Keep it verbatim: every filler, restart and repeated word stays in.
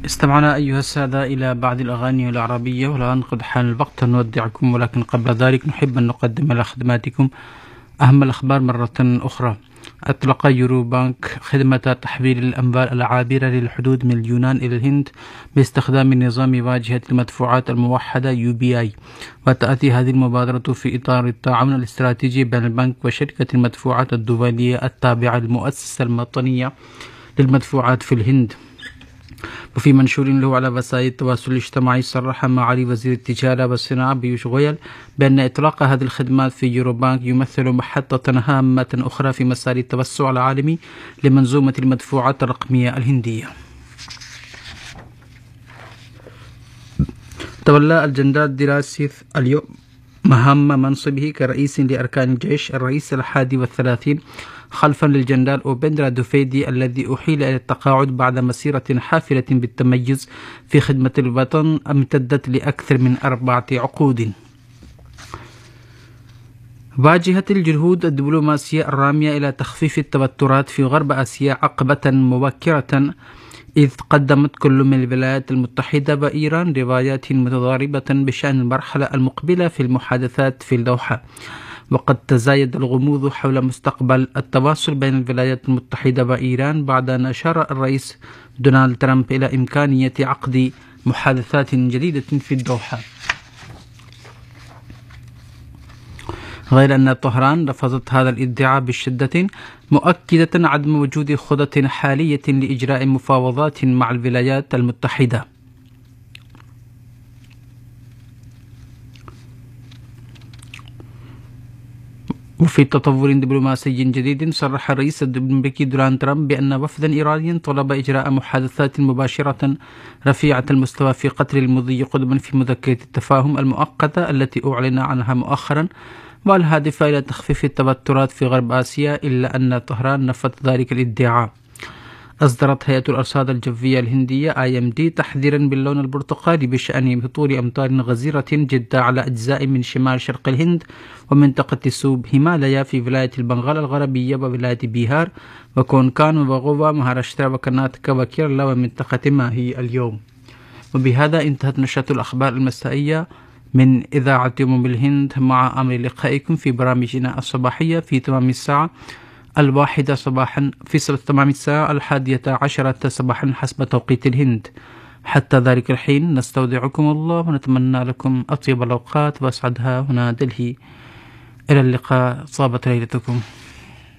استمعنا أيها السادة إلى بعض الأغاني العربية، والآن قد حان الوقت أن نودعكم، ولكن قبل ذلك نحب أن نقدم إلى خدماتكم أهم الأخبار مرة أخرى. أطلق يورو بانك خدمة تحويل الأموال العابرة للحدود من اليونان إلى الهند باستخدام نظام واجهة المدفوعات الموحدة يو بي آي، وتأتي هذه المبادرة في إطار التعاون الاستراتيجي بين البنك وشركة المدفوعات الدولية التابعة للمؤسسة الوطنية للمدفوعات في الهند. وفي منشور له على وسائل التواصل الاجتماعي، صرح معالي وزير التجارة والصناعة بيوش غويل بأن إطلاق هذه الخدمات في يورو بانك يمثل محطة هامة أخرى في مسار التوسع العالمي لمنظومة المدفوعات الرقمية الهندية. تولى الجنرال دراسي اليوم مهام منصبه كرئيس لأركان الجيش الرئيس الحادي والثلاثين خلفا للجنرال أوبندرا دوفيدي الذي أحيل إلى التقاعد بعد مسيرة حافلة بالتميز في خدمة الوطن امتدت لأكثر من أربعة عقود. واجهت الجهود الدبلوماسية الرامية إلى تخفيف التوترات في غرب آسيا عقبة مبكرة، إذ قدمت كل من الولايات المتحدة وإيران روايات متضاربة بشأن المرحلة المقبلة في المحادثات في الدوحة. وقد تزايد الغموض حول مستقبل التواصل بين الولايات المتحدة وإيران بعد أن أشار الرئيس دونالد ترامب إلى إمكانية عقد محادثات جديدة في الدوحة، غير أن طهران رفضت هذا الادعاء بشدة، مؤكدة عدم وجود خطط حالية لإجراء مفاوضات مع الولايات المتحدة. وفي تطور دبلوماسي جديد، صرح الرئيس الأمريكي دونالد ترامب بأن وفدا إيرانيا طلب إجراء محادثات مباشرة رفيعة المستوى في قطر المضي قدما في مذكرة التفاهم المؤقتة التي أعلن عنها مؤخرا، والهادفة إلى تخفيف التوترات في غرب آسيا، إلا أن طهران نفت ذلك الادعاء. أصدرت هيئة الأرصاد الجوية الهندية آي إم دي تحذيرا باللون البرتقالي بشأن هطول أمطار غزيرة جدا على أجزاء من شمال شرق الهند ومنطقة سوب هيمالايا في ولاية البنغال الغربية وولاية بيهار وكونكان وغوا مهاراشترا وكرناتاكا وكيرلا ومنطقة ماهي اليوم. وبهذا انتهت نشرة الأخبار المسائية من إذاعة يوم الهند، مع أمر لقائكم في برامجنا الصباحية في تمام الساعة الواحدة صباحا في تمام الساعة الحادية عشرة صباحا حسب توقيت الهند. حتى ذلك الحين نستودعكم الله ونتمنى لكم أطيب الأوقات وأسعدها. هنا دلهي، إلى اللقاء، طابت ليلتكم.